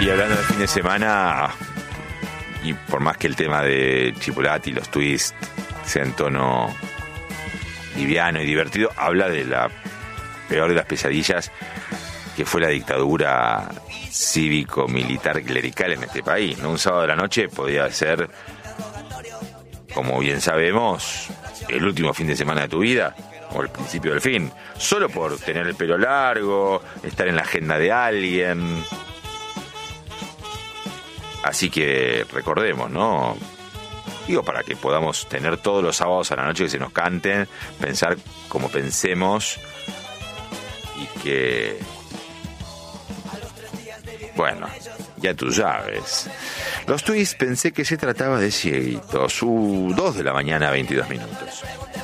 Y hablando del fin de semana, y por más que el tema de Chipolati y los twists sea en tono liviano y divertido, habla de la peor de las pesadillas que fue la dictadura cívico-militar clerical en este país, ¿no? Un sábado de la noche podía ser, como bien sabemos, el último fin de semana de tu vida o el principio del fin, solo por tener el pelo largo, estar en la agenda de alguien. Así que recordemos, ¿no? Digo, para que podamos tener todos los sábados a la noche que se nos canten, pensar como pensemos y que... Bueno, ya tú sabes. Los tweets pensé que se trataba de cieguitos. 2 de la mañana, 22 minutos.